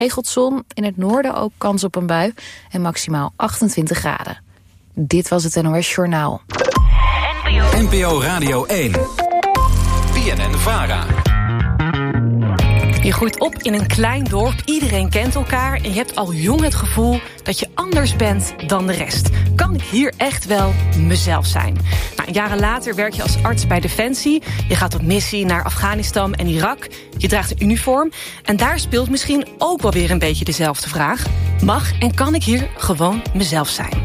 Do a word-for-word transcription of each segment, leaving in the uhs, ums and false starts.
Geregeld zon, in het noorden ook kans op een bui en maximaal achtentwintig graden. Dit was het N O S Journaal. N P O Radio één. B N N-Vara. Je groeit op in een klein dorp, iedereen kent elkaar en je hebt al jong het gevoel dat je anders bent dan de rest. Kan ik hier echt wel mezelf zijn? Nou, jaren later werk je als arts bij Defensie. Je gaat op missie naar Afghanistan en Irak. Je draagt een uniform. En daar speelt misschien ook wel weer een beetje dezelfde vraag. Mag en kan ik hier gewoon mezelf zijn?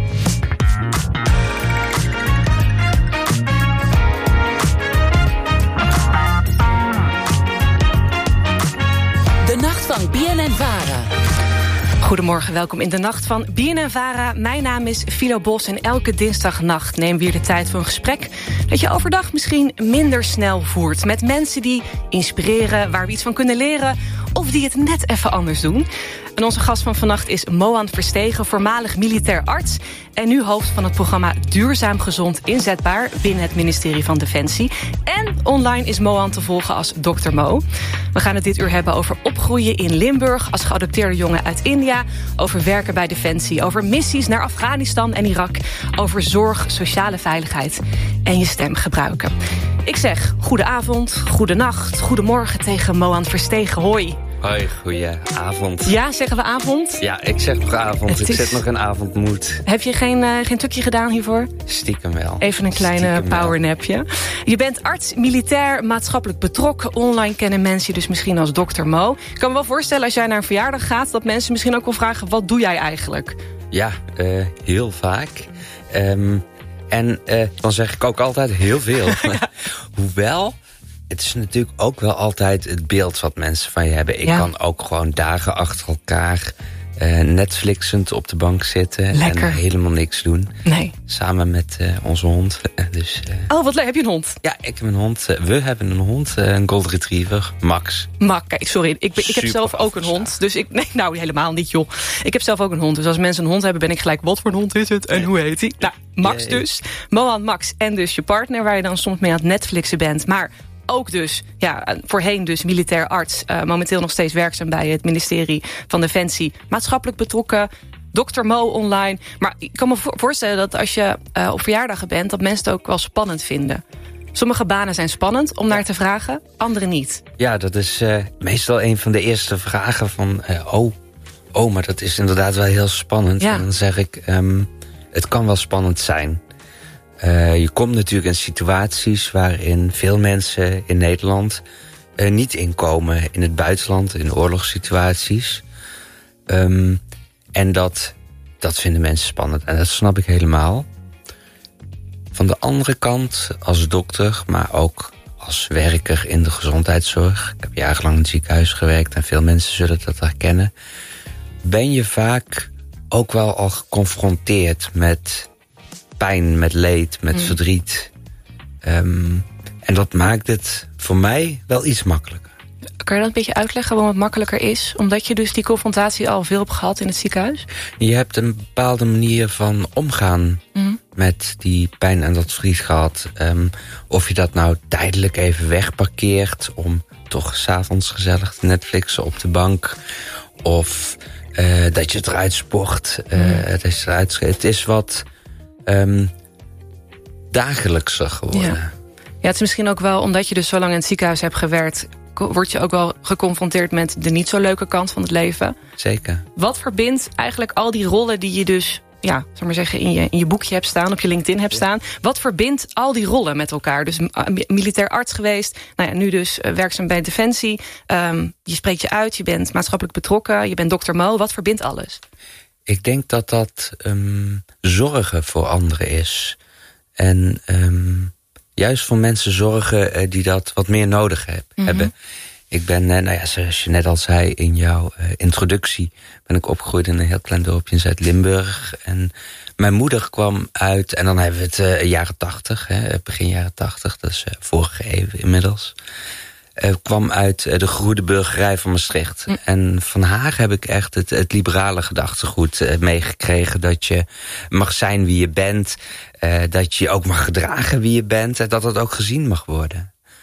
De nacht van B N N-Vara. Goedemorgen, welkom in de nacht van B N N-Vara. Mijn naam is Philo Bos en elke dinsdagnacht nemen we weer de tijd voor een gesprek dat je overdag misschien minder snel voert. Met mensen die inspireren, waar we iets van kunnen leren of die het net even anders doen. En onze gast van vannacht is Mohan Verstegen, voormalig militair arts en nu hoofd van het programma Duurzaam Gezond Inzetbaar binnen het ministerie van Defensie. En online is Mohan te volgen als dokter Mo. We gaan het dit uur hebben over opgroeien in Limburg als geadopteerde jongen uit India, over werken bij Defensie, over missies naar Afghanistan en Irak, over zorg, sociale veiligheid en je stem gebruiken. Ik zeg goedenavond, goedenacht, goedemorgen tegen Mohan Verstegen. Hoi. Hoi, goedenavond. Ja, zeggen we avond? Ja, ik zeg nog avond. Het ik is... zit nog in avondmoed. Heb je geen, uh, geen trucje gedaan hiervoor? Stiekem wel. Even een kleine powernapje. Je bent arts, militair, maatschappelijk betrokken. Online kennen mensen je dus misschien als dokter Mo. Ik kan me wel voorstellen als jij naar een verjaardag gaat dat mensen misschien ook wel vragen, wat doe jij eigenlijk? Ja, uh, heel vaak. Um, en uh, dan zeg ik ook altijd heel veel. Ja. Hoewel, het is natuurlijk ook wel altijd het beeld wat mensen van je hebben. Ik ja. kan ook gewoon dagen achter elkaar uh, Netflixend op de bank zitten. Lekker. En helemaal niks doen. Nee. Samen met uh, onze hond. Dus, uh, oh, wat leuk. Heb je een hond? Ja, ik heb een hond. Uh, we hebben een hond. Uh, een Golden Retriever. Max. Max, kijk, sorry. Ik, ik heb zelf ook een hond. Dus ik, nee, nou, helemaal niet, joh. Ik heb zelf ook een hond. Dus als mensen een hond hebben, ben ik gelijk, wat voor een hond is het? En hoe heet hij? Nou, Max Jee. dus. Mohan, Max en dus je partner, waar je dan soms mee aan het Netflixen bent. Maar ook dus, ja, voorheen dus militair arts. Uh, momenteel nog steeds werkzaam bij het ministerie van Defensie. Maatschappelijk betrokken, dokter Mo online. Maar ik kan me voorstellen dat als je uh, op verjaardagen bent, dat mensen het ook wel spannend vinden. Sommige banen zijn spannend om naar te vragen, andere niet. Ja, dat is uh, meestal een van de eerste vragen van, uh, oh, oh, maar dat is inderdaad wel heel spannend. Ja. En dan zeg ik, um, het kan wel spannend zijn. Uh, je komt natuurlijk in situaties waarin veel mensen in Nederland uh, niet inkomen. In het buitenland, in oorlogssituaties. Um, en dat, dat vinden mensen spannend. En dat snap ik helemaal. Van de andere kant, als dokter, maar ook als werker in de gezondheidszorg. Ik heb jarenlang in het ziekenhuis gewerkt en veel mensen zullen dat herkennen. Ben je vaak ook wel al geconfronteerd met pijn, met leed, met mm. verdriet. Um, en dat maakt het voor mij wel iets makkelijker. Kan je dat een beetje uitleggen waarom het makkelijker is? Omdat je dus die confrontatie al veel hebt gehad in het ziekenhuis? Je hebt een bepaalde manier van omgaan mm. met die pijn en dat verdriet gehad. Um, of je dat nou tijdelijk even wegparkeert om toch 's avonds gezellig te Netflixen op de bank. Of uh, dat je het eruit sport. Uh, mm. dat je het eruit scheet. Het is wat Um, dagelijkser geworden. Ja. ja, het is misschien ook wel omdat je dus zo lang in het ziekenhuis hebt gewerkt, word je ook wel geconfronteerd met de niet zo leuke kant van het leven. Zeker. Wat verbindt eigenlijk al die rollen die je dus, ja, zal maar zeggen, in je, in je boekje hebt staan, op je LinkedIn hebt staan. Wat verbindt al die rollen met elkaar? Dus militair arts geweest, nou ja, nu dus uh, werkzaam bij Defensie. Um, je spreekt je uit, je bent maatschappelijk betrokken, je bent dokter Mo. Wat verbindt alles? Ik denk dat dat um, zorgen voor anderen is. En um, juist voor mensen zorgen uh, die dat wat meer nodig heb, mm-hmm. hebben. Ik ben, uh, nou ja, zoals je net al zei in jouw uh, introductie, ben ik opgegroeid in een heel klein dorpje in Zuid-Limburg. En mijn moeder kwam uit, en dan hebben we het uh, jaren tachtig, begin jaren tachtig, dat is uh, vorige eeuw inmiddels. Uh, kwam uit uh, de gegoede burgerij van Maastricht. Mm. En van haar heb ik echt het, het liberale gedachtegoed uh, meegekregen. Dat je mag zijn wie je bent. Uh, dat je ook mag gedragen wie je bent. En dat het ook gezien mag worden.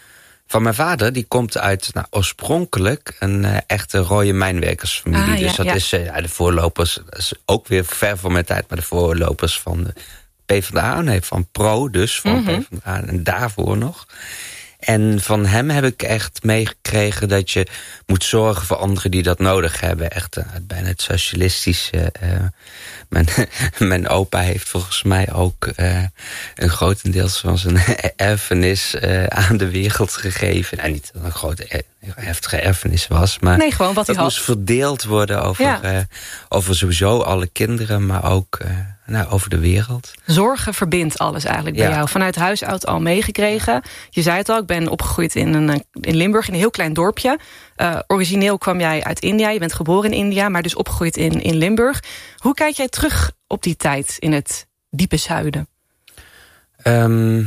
van mijn vader, die komt uit nou, oorspronkelijk een uh, echte rode mijnwerkersfamilie. Ah, ja, dus dat ja. is uh, de voorlopers, dat is ook weer ver voor mijn tijd, maar de voorlopers van de PvdA, nee, van Pro dus, van mm-hmm. PvdA en daarvoor nog. En van hem heb ik echt meegekregen dat je moet zorgen voor anderen die dat nodig hebben. Echt uh, bijna het socialistische. Uh, mijn, mijn opa heeft volgens mij ook uh, een grotendeels van zijn erfenis uh, aan de wereld gegeven. Nou, niet dat het een grote heftige erfenis was, maar nee, gewoon wat hij dat had. moest verdeeld worden over, ja. uh, over sowieso alle kinderen, maar ook uh, nou, over de wereld. Zorgen verbindt alles eigenlijk bij ja. jou. Vanuit huis uit al meegekregen. Je zei het al, ik ben opgegroeid in, een, in Limburg, in een heel klein dorpje. Uh, origineel kwam jij uit India, je bent geboren in India, maar dus opgegroeid in, in Limburg. Hoe kijk jij terug op die tijd in het diepe zuiden? Um,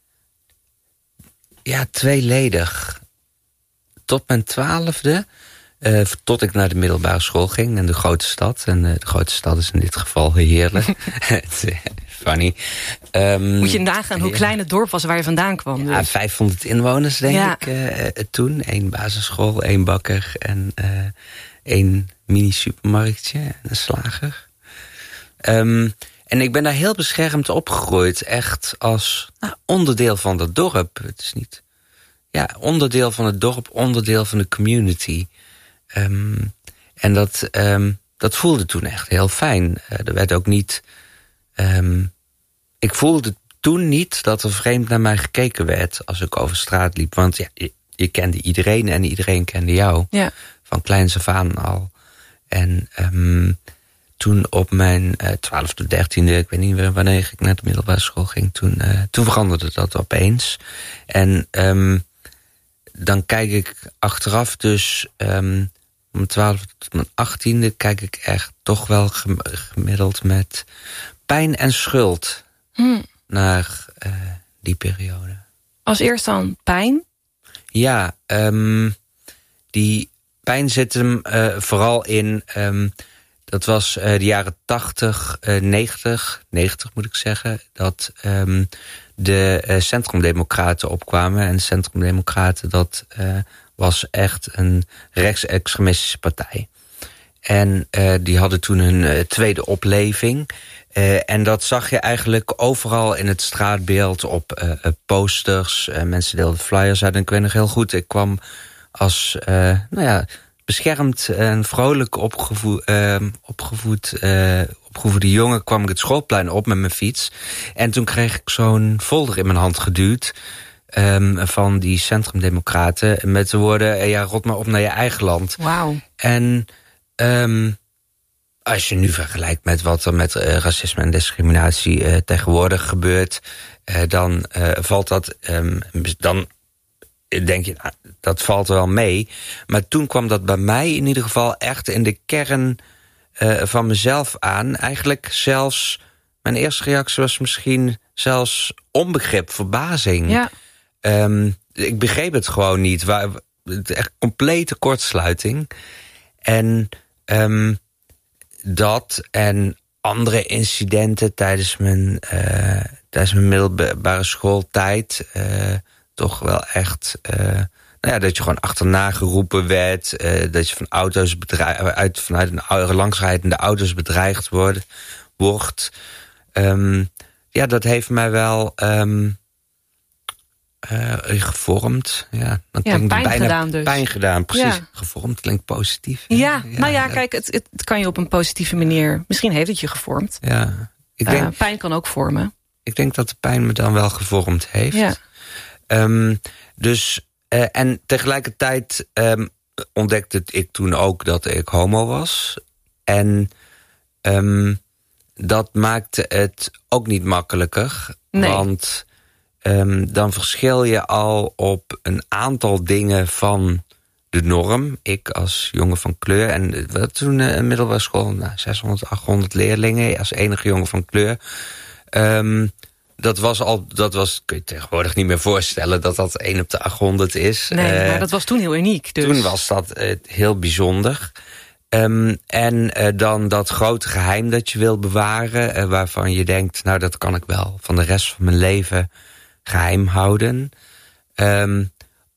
ja, tweeledig. Tot mijn twaalfde, uh, tot ik naar de middelbare school ging in de grote stad. En uh, de grote stad is in dit geval Heerlen. Funny. Um, Moet je nagaan hoe ja. klein het dorp was waar je vandaan kwam. Ja, dus. vijfhonderd inwoners denk ja. ik uh, toen. Eén basisschool, één bakker en uh, één mini-supermarktje en een slager. Um, en ik ben daar heel beschermd opgegroeid. Echt als nou, onderdeel van dat dorp. Het is niet... Ja, onderdeel van het dorp, onderdeel van de community. Um, en dat, um, dat voelde toen echt heel fijn. Uh, er werd ook niet... Um, ik voelde toen niet dat er vreemd naar mij gekeken werd als ik over straat liep. Want ja, je, je kende iedereen en iedereen kende jou. Ja. Van kleins af aan al. En um, toen op mijn twaalfde, uh, dertiende, ik weet niet meer wanneer ik naar de middelbare school ging, toen, uh, toen veranderde dat opeens. En um, dan kijk ik achteraf dus, um, om mijn twaalfde tot mijn achttiende, kijk ik echt toch wel gemiddeld met pijn en schuld hmm. naar uh, die periode. Als eerst dan pijn? Ja, um, die pijn zit hem uh, vooral in... Um, dat was uh, de jaren tachtig, uh, negentig, negentig moet ik zeggen, dat um, de uh, centrumdemocraten opkwamen. En centrumdemocraten, dat uh, was echt een rechtsextremistische partij. En uh, die hadden toen een uh, tweede opleving. Uh, en dat zag je eigenlijk overal in het straatbeeld op uh, posters. Uh, mensen deelden flyers uit. En ik weet nog heel goed, ik kwam als, uh, nou ja, beschermd en vrolijk opgevoed, uh, opgevoed, uh, opgevoede jongen kwam ik het schoolplein op met mijn fiets. En toen kreeg ik zo'n folder in mijn hand geduwd um, van die centrumdemocraten met de woorden, ja, rot maar op naar je eigen land. Wauw. En um, als je nu vergelijkt met wat er met uh, racisme en discriminatie uh, tegenwoordig gebeurt, uh, dan uh, valt dat, um, dan denk je, nou, dat valt wel mee. Maar toen kwam dat bij mij in ieder geval echt in de kern uh, van mezelf aan. Eigenlijk zelfs, mijn eerste reactie was misschien zelfs onbegrip, verbazing. Ja. Um, ik begreep het gewoon niet. Waar, echt complete kortsluiting. En um, dat en andere incidenten tijdens mijn, uh, tijdens mijn middelbare schooltijd, uh, toch wel echt, uh, nou ja, dat je gewoon achterna geroepen werd, uh, dat je van auto's bedreigd, uit, vanuit een langsrijdende auto's bedreigd wordt. wordt. Um, ja, dat heeft mij wel um, uh, gevormd. Ja, dan ja, pijn bijna gedaan dus. Pijn gedaan, precies. Ja. Gevormd klinkt positief. Ja, ja, nou ja, ja, kijk, het, het kan je op een positieve manier, misschien heeft het je gevormd. Ja, ik denk, uh, pijn kan ook vormen. Ik denk dat de pijn me dan wel gevormd heeft. Ja. Um, dus, uh, en tegelijkertijd um, ontdekte ik toen ook dat ik homo was. En um, dat maakte het ook niet makkelijker. Nee. Want um, dan verschil je al op een aantal dingen van de norm. Ik als jongen van kleur. En wat toen uh, een middelbare school, nou, zeshonderd, achthonderd leerlingen als enige jongen van kleur. Um, Dat was al, dat was, kun je tegenwoordig niet meer voorstellen dat dat één op de achthonderd is. Nee, uh, maar dat was toen heel uniek. Dus. Toen was dat uh, heel bijzonder. Um, en uh, dan dat grote geheim dat je wil bewaren, uh, waarvan je denkt, nou dat kan ik wel van de rest van mijn leven geheim houden. Um,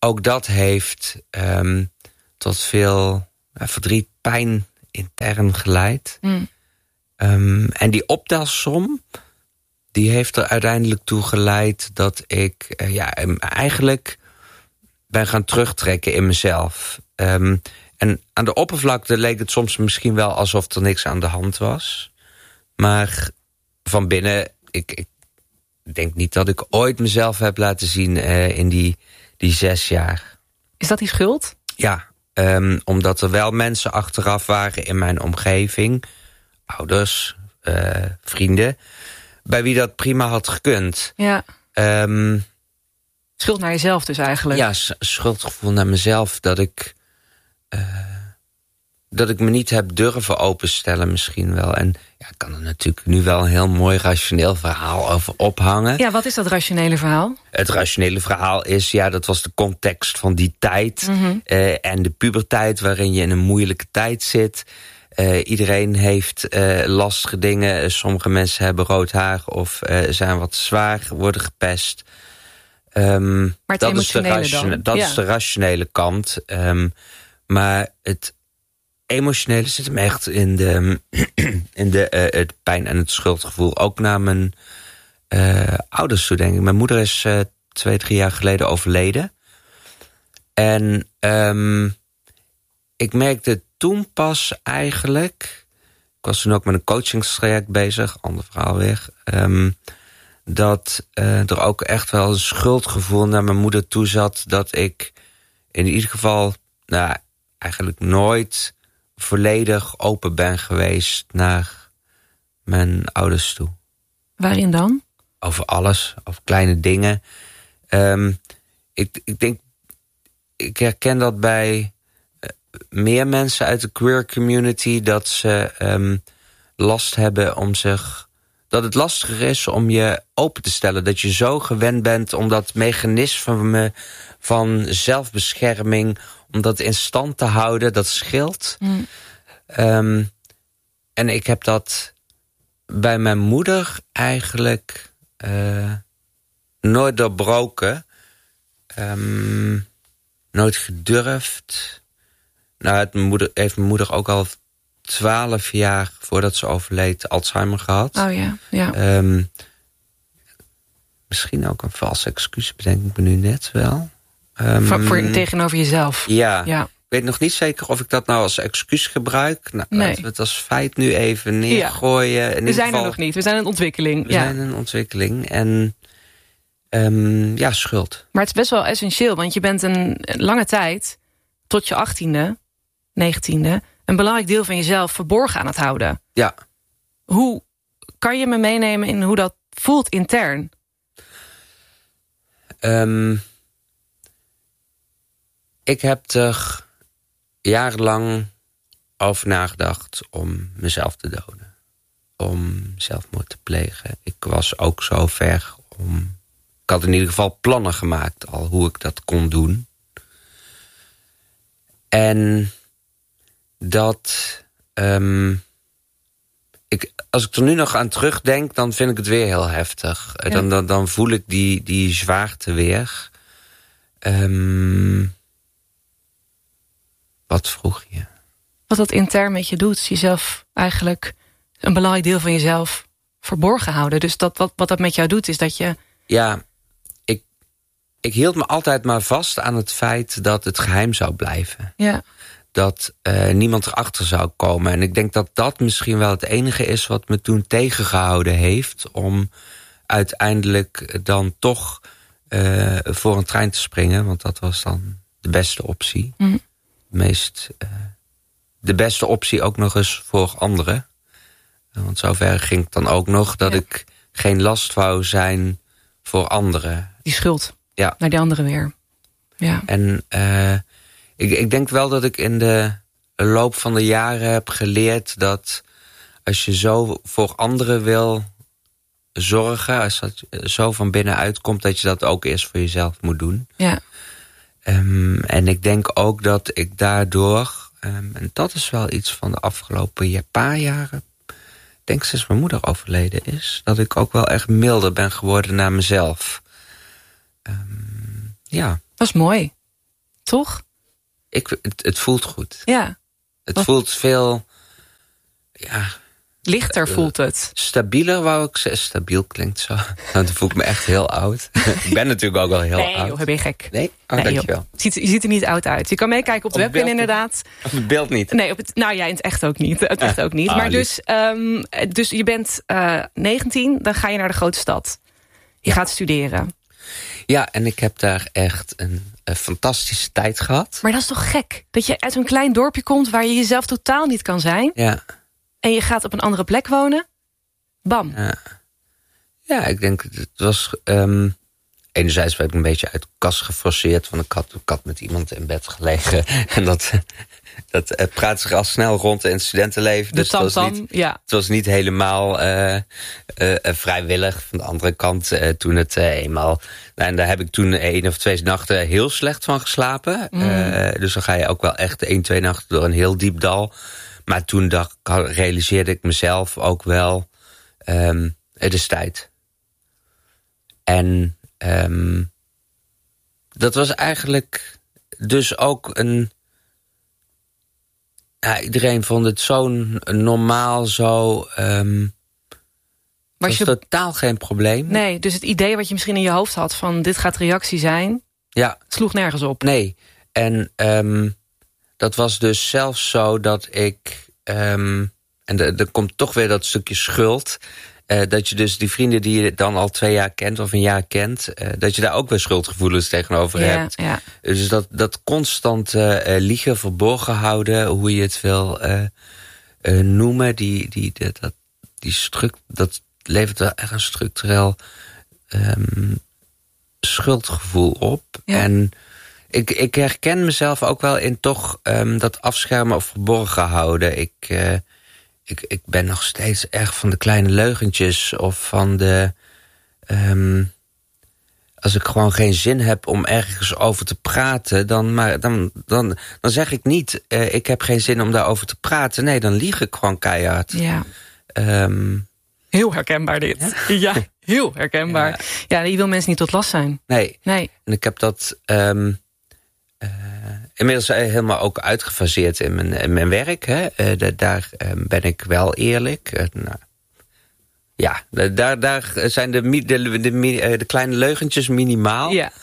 ook dat heeft um, tot veel uh, verdriet, pijn intern geleid. Mm. Um, en die optelsom, die heeft er uiteindelijk toe geleid dat ik uh, ja, eigenlijk ben gaan terugtrekken in mezelf. Um, en aan de oppervlakte leek het soms misschien wel alsof er niks aan de hand was. Maar van binnen, ik, ik denk niet dat ik ooit mezelf heb laten zien uh, in die, die zes jaar. Is dat die schuld? Ja, um, omdat er wel mensen achteraf waren in mijn omgeving, ouders, uh, vrienden, bij wie dat prima had gekund. Ja. Um, Schuld naar jezelf dus eigenlijk? Ja, schuldgevoel naar mezelf. Dat ik, uh, dat ik me niet heb durven openstellen misschien wel. En ja, ik kan er natuurlijk nu wel een heel mooi rationeel verhaal over ophangen. Ja, wat is dat rationele verhaal? Het rationele verhaal is, ja, dat was de context van die tijd. Mm-hmm. uh, en de puberteit waarin je in een moeilijke tijd zit. Uh, iedereen heeft uh, lastige dingen. Sommige mensen hebben rood haar of uh, zijn wat zwaar, worden gepest. Um, maar het dat is de, ration- dat ja. is de rationele kant. Um, maar het emotionele zit hem echt in de, in de uh, het pijn en het schuldgevoel. Ook naar mijn uh, ouders toe, denk ik. Mijn moeder is uh, twee, drie jaar geleden overleden. En um, ik merkte toen pas eigenlijk, ik was toen ook met een coachingstraject bezig, ander verhaal weer, um, dat uh, er ook echt wel een schuldgevoel naar mijn moeder toe zat, dat ik in ieder geval nou, eigenlijk nooit volledig open ben geweest naar mijn ouders toe. Waarin dan? Over alles, over kleine dingen. Um, ik, ik denk, ik herken dat bij uh, meer mensen uit de queer community, dat ze um, last hebben om zich, dat het lastiger is om je open te stellen. Dat je zo gewend bent om dat mechanisme van zelfbescherming, om dat in stand te houden, dat scheelt. Mm. Um, en ik heb dat bij mijn moeder eigenlijk uh, nooit doorbroken. Um, nooit gedurfd. Nou, het mijn moeder, heeft mijn moeder ook al twaalf jaar voordat ze overleed Alzheimer gehad. Oh ja, ja. Um, misschien ook een valse excuus, bedenk ik me nu net wel. Um, voor, voor tegenover jezelf. Ja, ja. Ik weet nog niet zeker of ik dat nou als excuus gebruik. Nou, nee. Laten we het als feit nu even neergooien. Ja. In we zijn geval, er nog niet, we zijn in ontwikkeling. We ja. zijn in ontwikkeling en um, ja, schuld. Maar het is best wel essentieel, want je bent een lange tijd, tot je achttiende, negentiende, een belangrijk deel van jezelf verborgen aan het houden. Ja. Hoe kan je me meenemen in hoe dat voelt intern? Um, ik heb er jarenlang over nagedacht om mezelf te doden. Om zelfmoord te plegen. Ik was ook zo ver om... Ik had in ieder geval plannen gemaakt al hoe ik dat kon doen. En dat... Um, ik, als ik er nu nog aan terugdenk, dan vind ik het weer heel heftig. Ja. Dan, dan, dan voel ik die, die zwaarte weer. Um, wat vroeg je? Wat dat intern met je doet, jezelf eigenlijk een belangrijk deel van jezelf verborgen houden. Dus dat, wat, wat dat met jou doet, is dat je... Ja, ik, ik hield me altijd maar vast aan het feit dat het geheim zou blijven. Ja. Dat uh, niemand erachter zou komen. En ik denk dat dat misschien wel het enige is wat me toen tegengehouden heeft om uiteindelijk dan toch uh, voor een trein te springen. Want dat was dan de beste optie. Mm. Meest, uh, de beste optie ook nog eens voor anderen. Want zover ging het dan ook nog dat ja. ik geen last wou zijn voor anderen. Die schuld ja. naar die anderen weer. Ja. En uh, ik, ik denk wel dat ik in de loop van de jaren heb geleerd dat als je zo voor anderen wil zorgen, als dat zo van binnenuit komt, dat je dat ook eerst voor jezelf moet doen. Ja. Um, en ik denk ook dat ik daardoor, um, en dat is wel iets van de afgelopen paar jaren, ik denk sinds mijn moeder overleden is, dat ik ook wel echt milder ben geworden naar mezelf. Um, ja. Dat is mooi. Toch? Ik, het, het voelt goed. Ja. Het Wat? voelt veel... Ja... Lichter uh, voelt het. Stabieler, wou ik zeggen. Stabiel klinkt zo. Nou, dan voel ik me echt heel oud. Ik ben natuurlijk ook al heel nee, oud. Nee, ben je gek. Nee? Oh, nee, dankjewel. Je ziet, je ziet er niet oud uit. Je kan meekijken op de op webcam inderdaad. Op het beeld niet? Nee, op het, nou ja, in het echt ook niet. Het echt ook niet. Ah, maar dus, um, dus je bent uh, negentien, dan ga je naar de grote stad. Je ja. gaat studeren. Ja, en ik heb daar echt een, een fantastische tijd gehad. Maar dat is toch gek? Dat je uit een klein dorpje komt waar je jezelf totaal niet kan zijn. Ja. En je gaat op een andere plek wonen. Bam. Ja, ja ik denk, het was... Um, enerzijds werd ik een beetje uit de kast geforceerd. Want ik had, ik had met iemand in bed gelegen. En dat, dat uh, praat zich al snel rond in het studentenleven. De dus het was, niet, ja. het was niet helemaal uh, uh, uh, vrijwillig. Van de andere kant, uh, toen het uh, eenmaal... Nou, en daar heb ik toen één of twee nachten heel slecht van geslapen. Mm. Uh, dus dan ga je ook wel echt één, twee nachten door een heel diep dal. Maar toen dacht, realiseerde ik mezelf ook wel... Um, het is tijd. En um, dat was eigenlijk dus ook een... Ja, iedereen vond het zo normaal, zo... Um, was je... totaal geen probleem. Nee, dus het idee wat je misschien in je hoofd had... van dit gaat reactie zijn, ja. sloeg nergens op. Nee, en um, dat was dus zelfs zo dat ik... Um, en er komt toch weer dat stukje schuld... Uh, dat je dus die vrienden die je dan al twee jaar kent of een jaar kent... Uh, dat je daar ook weer schuldgevoelens tegenover ja, hebt. Ja. Dus dat, dat constant uh, liegen, verborgen houden... hoe je het wil uh, uh, noemen... die, die, die, dat, die struct, dat levert wel echt een structureel um, schuldgevoel op. Ja. En ik, ik herken mezelf ook wel in toch um, dat afschermen of verborgen houden. Ik... Uh, Ik, ik ben nog steeds erg van de kleine leugentjes of van de... Um, als ik gewoon geen zin heb om ergens over te praten... dan, maar, dan, dan, dan zeg ik niet, uh, ik heb geen zin om daarover te praten. Nee, dan lieg ik gewoon keihard. Ja. Um, heel herkenbaar dit. Ja, ja heel herkenbaar. Ja. ja, je wil mensen niet tot last zijn. Nee. nee. En ik heb dat... Um, Uh, inmiddels helemaal ook uitgefaseerd in mijn, in mijn werk. Hè. Uh, de, daar uh, ben ik wel eerlijk. Uh, nou, ja, daar, daar zijn de, de, de, de, de kleine leugentjes minimaal. Ja.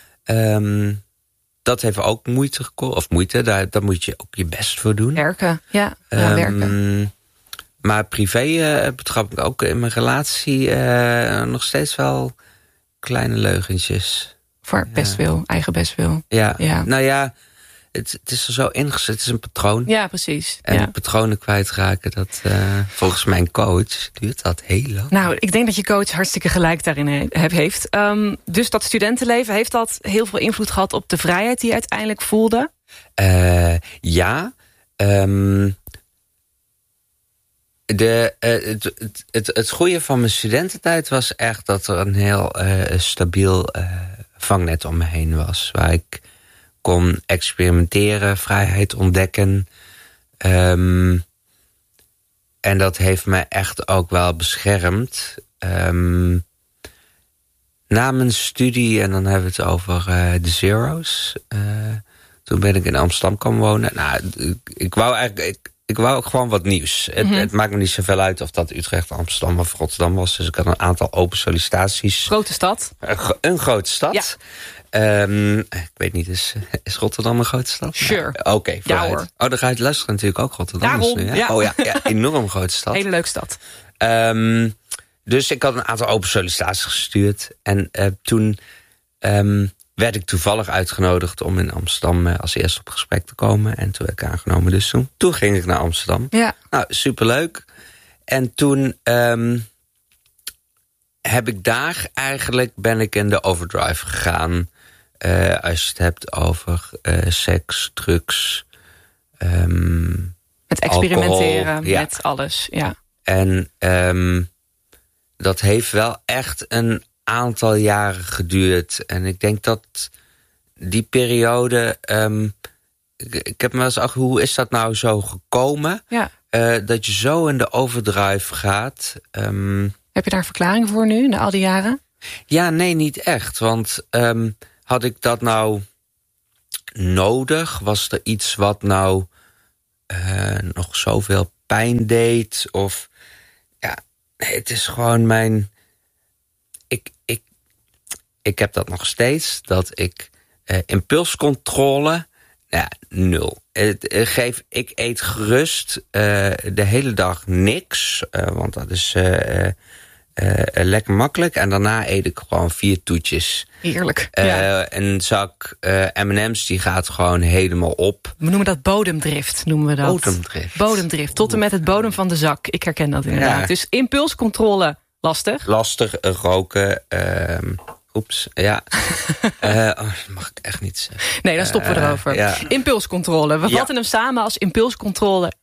Um, dat heeft ook moeite gekost. Of moeite, daar, daar moet je ook je best voor doen. Werken, ja. ja um, werken. Maar privé uh, betrap ik ook in mijn relatie uh, nog steeds wel kleine leugentjes. Voor bestwil, ja. eigen bestwil. Ja. ja, nou ja, het, het is er zo ingezet. Het is een patroon. Ja, precies. En ja. patronen kwijtraken, dat uh, volgens mijn coach duurt dat heel lang. Nou, ik denk dat je coach hartstikke gelijk daarin he- heeft. Um, dus dat studentenleven, heeft dat heel veel invloed gehad op de vrijheid die je uiteindelijk voelde? Uh, ja. Um, de, uh, het, het, het, het goede van mijn studententijd was echt dat er een heel uh, stabiel... Uh, vangnet om me heen was. Waar ik kon experimenteren, vrijheid ontdekken. Um, en dat heeft me echt ook wel beschermd. Um, na mijn studie, en dan hebben we het over uh, de Zero's. Uh, toen ben ik in Amsterdam komen wonen. Nou, ik, ik wou eigenlijk... Ik, Ik wou ook gewoon wat nieuws. Mm-hmm. het, het maakt me niet zoveel uit of dat Utrecht, Amsterdam of Rotterdam was. Dus ik had een aantal open sollicitaties. Grote stad? Een, een grote stad. Ja. Um, ik weet niet, is, is Rotterdam een grote stad? Sure. Oké, okay, ja, hoor. Oh, dan ga je luisteren natuurlijk ook Rotterdam. Daarom, nu, hè? ja. Oh ja, ja, enorm grote stad. Hele leuke stad. Um, dus ik had een aantal open sollicitaties gestuurd. En uh, toen... Um, werd ik toevallig uitgenodigd om in Amsterdam uh, als eerste op gesprek te komen. En toen werd ik aangenomen, dus toen, toen ging ik naar Amsterdam. Ja. Nou, superleuk. En toen um, heb ik daar eigenlijk, ben ik in de overdrive gegaan. Uh, als je het hebt over uh, seks, drugs. Um, het experimenteren alcohol, ja. met alles, ja. En um, dat heeft wel echt een aantal jaren geduurd. En ik denk dat die periode... Um, ik, ik heb me wel eens afgevraagd, hoe is dat nou zo gekomen? Ja. Uh, dat je zo in de overdrive gaat. Um, heb je daar een verklaring voor nu, na al die jaren? Ja, nee, niet echt. Want um, had ik dat nou nodig? Was er iets wat nou uh, nog zoveel pijn deed? Of ja, het is gewoon mijn... Ik, ik, ik heb dat nog steeds, dat ik uh, impulscontrole... Ja, nul. Het, uh, geef, ik eet gerust uh, de hele dag niks, uh, want dat is... Uh, uh, Uh, lekker makkelijk. En daarna eet ik gewoon vier toetjes. Heerlijk. Uh, ja. Een zak uh, M en M's die gaat gewoon helemaal op. We noemen dat bodemdrift. Noemen we dat. Bodemdrift. Bodemdrift. Tot en met het bodem van de zak. Ik herken dat inderdaad. Ja. Dus impulscontrole, lastig. Lastig, uh, roken. Uh, oeps, ja. uh, oh, dat mag ik echt niet zeggen. Nee, dan stoppen we erover. Uh, ja. Impulscontrole. We ja. vatten hem samen als impulscontrole